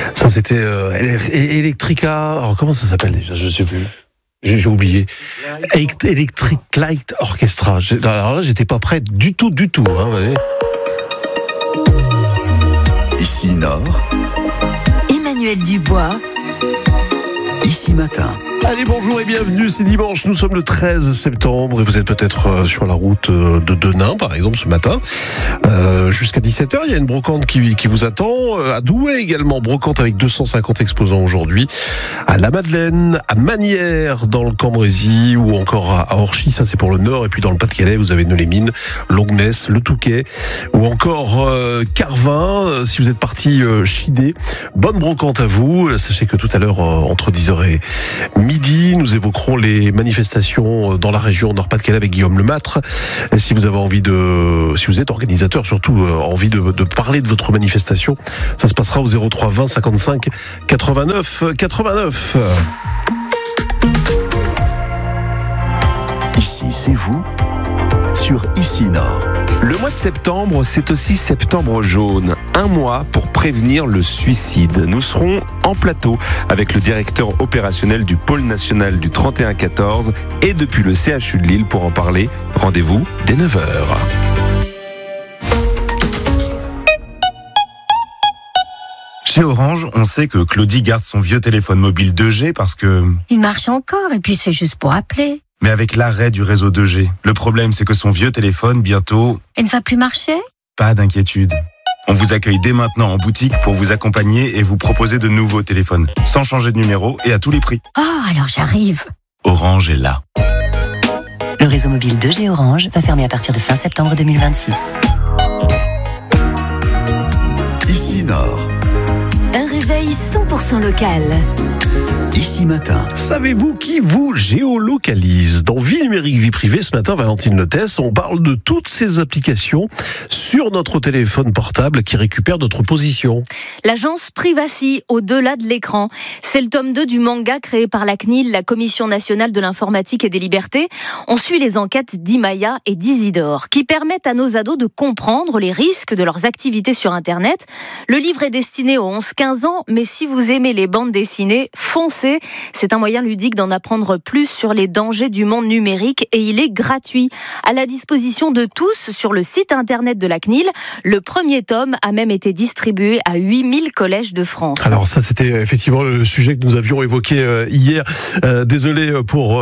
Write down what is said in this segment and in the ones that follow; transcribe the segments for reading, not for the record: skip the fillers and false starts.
Ça c'était Electrica. Alors comment ça s'appelle déjà? Je sais plus. J'ai oublié. Electric Light Orchestra. Alors là, j'étais pas prêt du tout. Hein, vous voyez. Ici Nord. Emmanuel Dubois. Ici Matin. Allez, bonjour et bienvenue, c'est dimanche, nous sommes le 13 septembre et vous êtes peut-être sur la route de Denain, par exemple, ce matin. Jusqu'à 17h, il y a une brocante qui vous attend. À Douai également, brocante avec 250 exposants aujourd'hui. À La Madeleine, à Manières, dans le Cambrésis, ou encore à Orchy, ça c'est pour le nord. Et puis dans le Pas-de-Calais, vous avez Nœux-les-Mines, Logness, Le Touquet, ou encore Carvin, si vous êtes parti Chidé. Bonne brocante à vous. Sachez que tout à l'heure, entre 10h et midi, nous évoquerons les manifestations dans la région Nord-Pas-de-Calais avec Guillaume Lemâtre. Et si vous avez envie si vous êtes organisateur, surtout envie de parler de votre manifestation, ça se passera au 03 20 55 89 89. Ici, c'est vous, sur Ici Nord. Le mois de septembre, c'est aussi septembre jaune. Un mois pour prévenir le suicide. Nous serons en plateau avec le directeur opérationnel du pôle national du 31-14 et depuis le CHU de Lille pour en parler. Rendez-vous dès 9h. Chez Orange, on sait que Claudie garde son vieux téléphone mobile 2G parce que... Il marche encore et puis c'est juste pour appeler. Mais avec l'arrêt du réseau 2G, le problème c'est que son vieux téléphone, bientôt... Il ne va plus marcher ? Pas d'inquiétude. On vous accueille dès maintenant en boutique pour vous accompagner et vous proposer de nouveaux téléphones, sans changer de numéro et à tous les prix. Oh, alors j'arrive. Orange est là. Le réseau mobile 2G Orange va fermer à partir de fin septembre 2026. Ici Nord. Un réveil 100% local. Ici Matin. Savez-vous qui vous géolocalise? Dans Vie numérique, vie privée, ce matin, Valentine Lotès, on parle de toutes ces applications sur notre téléphone portable qui récupèrent notre position. L'agence Privacy, au-delà de l'écran. C'est le tome 2 du manga créé par la CNIL, la Commission nationale de l'informatique et des libertés. On suit les enquêtes d'Imaya et d'Isidore, qui permettent à nos ados de comprendre les risques de leurs activités sur Internet. Le livre est destiné aux 11-15 ans, mais si vous aimez les bandes dessinées, foncez. C'est un moyen ludique d'en apprendre plus sur les dangers du monde numérique et il est gratuit. À la disposition de tous sur le site internet de la CNIL. Le premier tome a même été distribué à 8000 collèges de France. Alors ça, c'était effectivement le sujet que nous avions évoqué hier. Désolé pour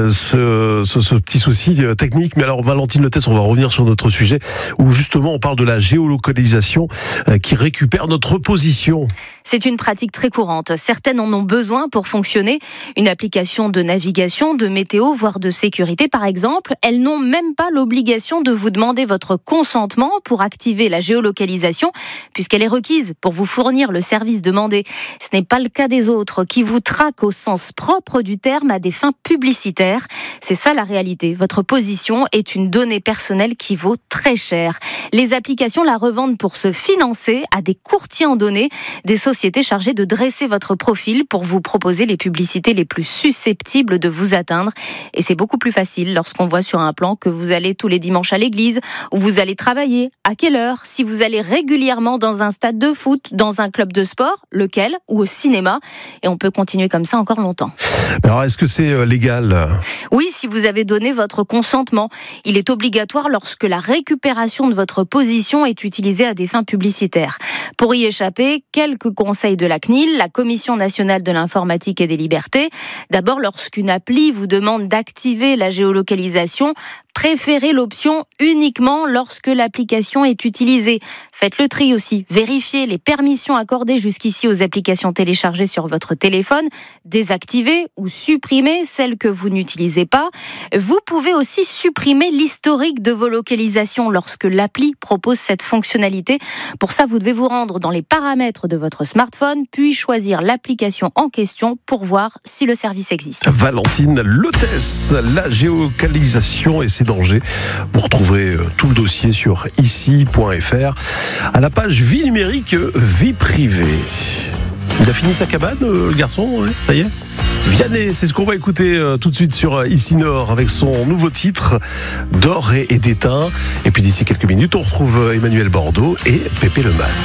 ce petit souci technique. Mais alors, Valentine Lotès, on va revenir sur notre sujet où justement on parle de la géolocalisation qui récupère notre position. C'est une pratique très courante. Certaines en ont besoin pour fonctionner. Une application de navigation, de météo, voire de sécurité par exemple. Elles n'ont même pas l'obligation de vous demander votre consentement pour activer la géolocalisation, puisqu'elle est requise pour vous fournir le service demandé. Ce n'est pas le cas des autres, qui vous traquent au sens propre du terme à des fins publicitaires. C'est ça la réalité. Votre position est une donnée personnelle qui vaut très cher. Les applications la revendent pour se financer à des courtiers en données, des sociétés chargées de dresser votre profil pour vous proposer les publicités les plus susceptibles de vous atteindre. Et c'est beaucoup plus facile lorsqu'on voit sur un plan que vous allez tous les dimanches à l'église, où vous allez travailler, à quelle heure, si vous allez régulièrement dans un stade de foot, dans un club de sport, lequel, ou au cinéma. Et on peut continuer comme ça encore longtemps. Alors, est-ce que c'est légal ? Oui, si vous avez donné votre consentement. Il est obligatoire lorsque la récupération de votre position est utilisée à des fins publicitaires. Pour y échapper, quelques conseils de la CNIL, la Commission nationale de l'informatique et des libertés. D'abord, lorsqu'une appli vous demande d'activer la géolocalisation, préférez l'option uniquement lorsque l'application est utilisée. Faites le tri aussi. Vérifiez les permissions accordées jusqu'ici aux applications téléchargées sur votre téléphone. Désactivez ou supprimez celles que vous n'utilisez pas. Vous pouvez aussi supprimer l'historique de vos localisations lorsque l'appli propose cette fonctionnalité. Pour ça, vous devez vous rendre dans les paramètres de votre smartphone, puis choisir l'application en question pour voir si le service existe. Valentine Lotès, la géolocalisation et ses dangers. Vous retrouverez tout le dossier sur ici.fr à la page vie numérique, vie privée. Il a fini sa cabane, le garçon, ouais, ça y est. Vianney, c'est ce qu'on va écouter tout de suite sur Ici Nord avec son nouveau titre d'or et d'étain. Et puis d'ici quelques minutes, on retrouve Emmanuel Bordeaux et Pépé Lemâtre.